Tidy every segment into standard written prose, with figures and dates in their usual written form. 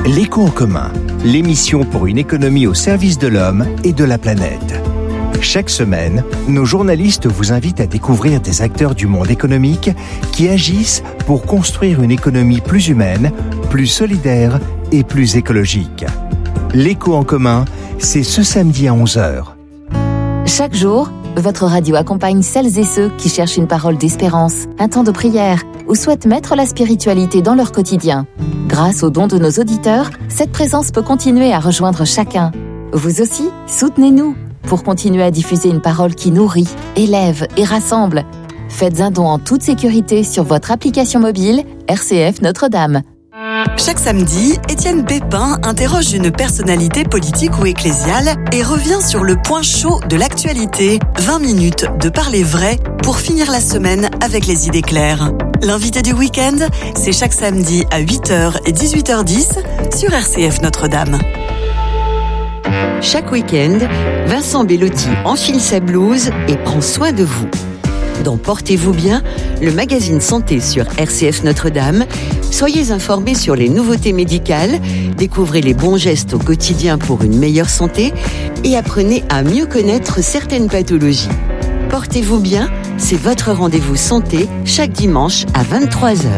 L'écho en commun, l'émission pour une économie au service de l'homme et de la planète. Chaque semaine, nos journalistes vous invitent à découvrir des acteurs du monde économique qui agissent pour construire une économie plus humaine, plus solidaire et plus écologique. L'écho en commun, c'est ce samedi à 11h. Chaque jour, votre radio accompagne celles et ceux qui cherchent une parole d'espérance, un temps de prière ou souhaitent mettre la spiritualité dans leur quotidien. Grâce aux dons de nos auditeurs, cette présence peut continuer à rejoindre chacun. Vous aussi, soutenez-nous pour continuer à diffuser une parole qui nourrit, élève et rassemble. Faites un don en toute sécurité sur votre application mobile RCF Notre-Dame. Chaque samedi, Étienne Pépin interroge une personnalité politique ou ecclésiale et revient sur le point chaud de l'actualité. 20 minutes de parler vrai pour finir la semaine avec les idées claires. L'invité du week-end, c'est chaque samedi à 8h et 18h10 sur RCF Notre-Dame. Chaque week-end, Vincent Bellotti enfile sa blouse et prend soin de vous. Dans Portez-vous bien, le magazine santé sur RCF Notre-Dame, soyez informés sur les nouveautés médicales, découvrez les bons gestes au quotidien pour une meilleure santé et apprenez à mieux connaître certaines pathologies. Portez-vous bien, c'est votre rendez-vous santé chaque dimanche à 23h.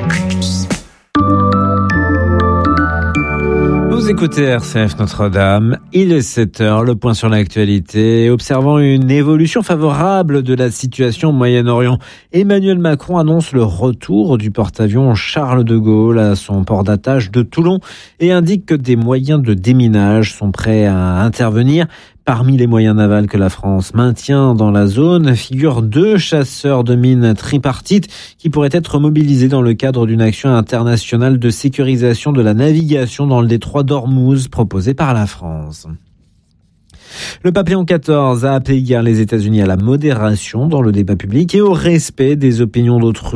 Vous écoutez RCF Notre-Dame, il est 7h, le point sur l'actualité. Observant une évolution favorable de la situation au Moyen-Orient, Emmanuel Macron annonce le retour du porte-avions Charles de Gaulle à son port d'attache de Toulon et indique que des moyens de déminage sont prêts à intervenir. Parmi les moyens navals que la France maintient dans la zone figurent 2 chasseurs de mines tripartites qui pourraient être mobilisés dans le cadre d'une action internationale de sécurisation de la navigation dans le détroit d'Ormuz proposée par la France. Le pape Léon XIV a appelé hier les États-Unis à la modération dans le débat public et au respect des opinions d'autrui.